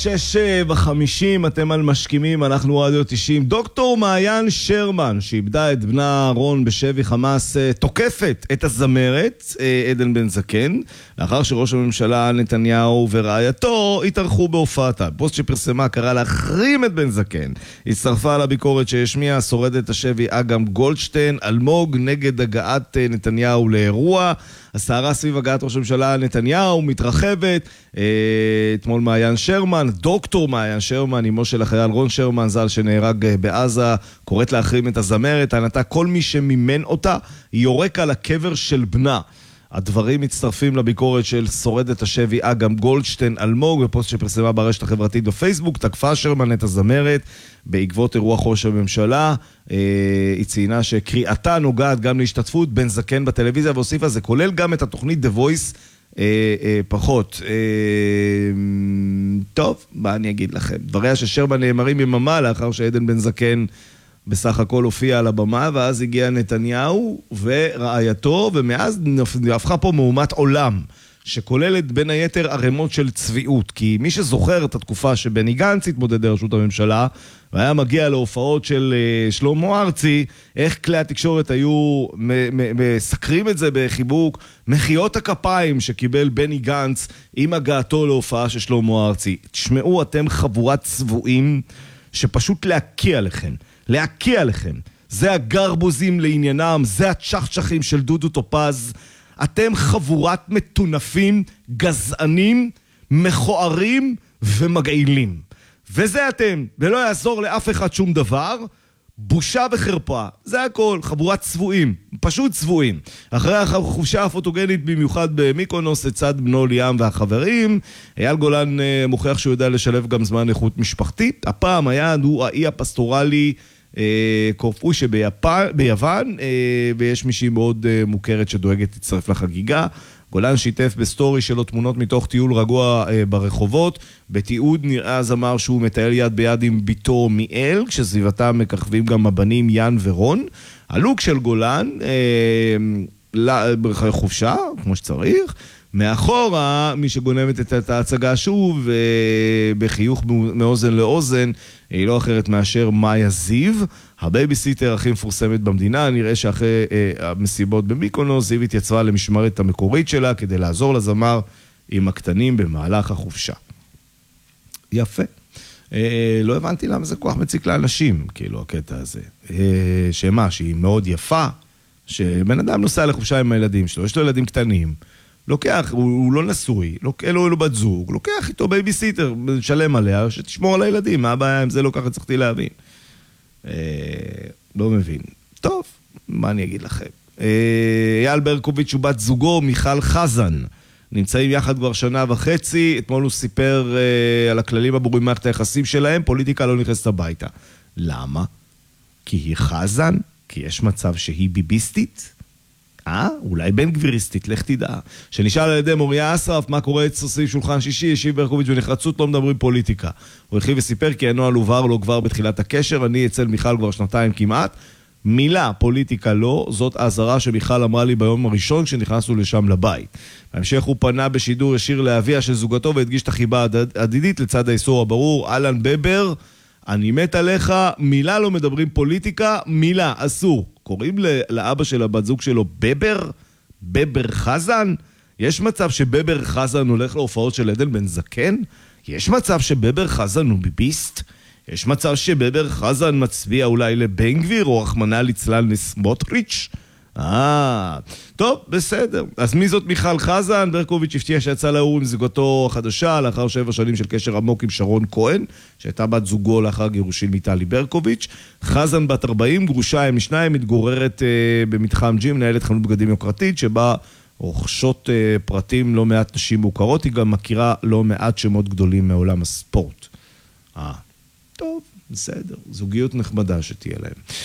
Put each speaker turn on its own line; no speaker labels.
6:50, אתם על משכימים, אנחנו רדיו 90. דוקטור מעיין שרמן, שאיבדה את בנה רון בשבי חמאס, תוקפת את הזמרת עדן בן זקן, לאחר שראש הממשלה נתניהו ורעייתו התארחו בהופעתה. פוסט שפרסמה קרא להחרים את בן זקן. הצטרפה לביקורת שהשמיעה שורדת השבי אגם גולדשטיין, אלמוג נגד הגעת נתניהו לאירוע. הסערה סביב הגעת ראש הממשלה נתניהו מתרחבת. אתמול מעיין שרמן, דוקטור מעיין שרמן, אמו של החייל רון שרמן ז"ל שנהרג בעזה, קוראת להחרים את הזמרת. טענתה כל מי שמימן אותה יורק על הקבר של בנה. הדברים מצטרפים לביקורת של שורדת השבי אגם גולדשטיין אלמוג, בפוסט שפרסמה ברשת החברתית בפייסבוק. תקפה שרמן את הזמרת בעקבות אירוע ראש הממשלה. היא ציינה שקריאתה נוגעת גם להשתתפות בן זקן בטלוויזיה, והוסיפה זה כולל גם את התוכנית The Voice פחות. טוב, מה אני אגיד לכם? דבריה ששרמן נאמרים יממה לאחר שעדן בן זקן בסך הכל הופיע על הבמה, ואז הגיע נתניהו ורעייתו, ומאז הפכה פה מהומת עולם, שכוללת בין היתר ערימות של צביעות. כי מי שזוכר את התקופה שבני גנץ התמודד לראשות הממשלה, והיה מגיע להופעות של שלמה ארצי, איך כלי התקשורת היו מסקרים את זה בחיבוק, מחיאות הכפיים שקיבל בני גנץ עם הגעתו להופעה של שלמה ארצי. תשמעו, אתם חבורת צבועים שפשוט להקיע לכם. להקיע לכם. זה הגרבוזים לעניינם, זה הצ'חצ'חים של דודו טופז. אתם חבורת מטונפים, גזענים, מכוערים ומגעילים. וזה אתם, ולא יעזור לאף אחד שום דבר. בושה וחרפה, זה הכל, חבורת צבועים, פשוט צבועים. אחרי החופשה הפוטוגנית במיוחד במיקונוס לצד בנו ליאם והחברים, אייל גולן מוכיח שהוא יודע לשלב גם זמן איכות משפחתית. הפעם היעד הוא האי הפסטורלי קורפו שביוון, ויש מישהי מאוד מוכרת שדואגת להצטרף לחגיגה. גולן שיתף בסטורי שלו תמונות מתוך טיול רגוע ברחובות. בתיעוד נראה זמר שהוא מטייל יד ביד עם ביתו מיאל, כשסביבתם מככבים גם הבנים יאן ורון. הלוק של גולן בחופשה, כמו שצריך. מאחורה, מי שגונבת את ההצגה שוב, בחיוך מאוזן לאוזן, היא לא אחרת מאשר מאיה זיו, הבייביסיטר הכי מפורסמת במדינה. נראה שאחרי המסיבות במיקונוס, זיו התייצבה למשמרת המקורית שלה, כדי לעזור לזמר עם הקטנים במהלך החופשה. יפה. לא הבנתי למה זה כוח מציק לאנשים, כאילו, הקטע הזה. שמה, שהיא מאוד יפה, שבן אדם נוסע לחופשה עם הילדים שלו, יש לו ילדים קטנים, לוקח, הוא לא נשוי, אין לו בת זוג, לוקח איתו בייביסיטר, שלם עליה, שתשמור על הילדים, מה הבעיה עם זה? לא ככה צריכתי להבין. לא מבין. טוב, מה אני אגיד לכם? אייל ברקוביץ' ובת זוגו, מיכל חזן, נמצאים יחד כבר 1.5 שנה. אתמול הוא סיפר על הכללים הברורים מערכת היחסים שלהם, פוליטיקה לא נכנסת הביתה. למה? כי היא חזן? כי יש מצב שהיא ביביסטית? אולי בן גביריסטית, לך תדע. שנשאל על ידי מוריה אסרף מה קורה אצלו סביב שולחן שישי, השיב ברקוביץ' ונחרצות לא מדברים פוליטיקה. הוא הרחיב וסיפר כי הנוהל הובהר לו כבר בתחילת הקשר, אני אצל מיכל כבר 2 כמעט, מילה פוליטיקה לא, זאת האזהרה שמיכל אמרה לי ביום הראשון כשנכנסנו לשם לבית. בהמשך הוא פנה בשידור ישיר לאביה של זוגתו והדגיש את החיבה הדדית לצד האיסור הברור. אלן בבר, אני מת עליך, מילה לא מדברים פוליטיקה, מילה, אסור. קוראים לאבא של הבת זוג שלו בבר? בבר חזן? יש מצב שבבר חזן הולך להופעות של עדן בן זקן? יש מצב שבבר חזן הוא ביביסט? יש מצב שבבר חזן מצביע אולי לבן גביר או רחמנא ליצלן לסמוטריץ'? טוב, בסדר. אז מי זאת מיכל חזן? ברקוביץ' הפתיע שיצא לאור עם זוגתו החדשה לאחר 7 שנים של קשר עמוק עם שרון כהן, שהייתה בת זוגו לאחר גירושים מטלי ברקוביץ'. חזן בת 40, גרושה עם שניים, מתגוררת במתחם ג'ים, מנהלת חנות בגדים יוקרתית, שבה רוכשות פרטים לא מעט נשים מוכרות. היא גם מכירה לא מעט שמות גדולים מעולם הספורט. טוב, בסדר. זוגיות נחמדה שתהיה להם.